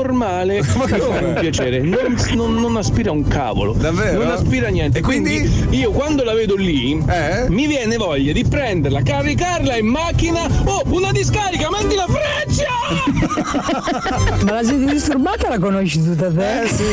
normale. Io fa un piacere, non aspira un cavolo. Davvero? Non aspira niente. E quindi io quando la vedo lì mi viene voglia di prenderla, caricarla in macchina. Oh, una discarica, metti la freccia! Ma la gente disturbata la conosci tutta te? Sì,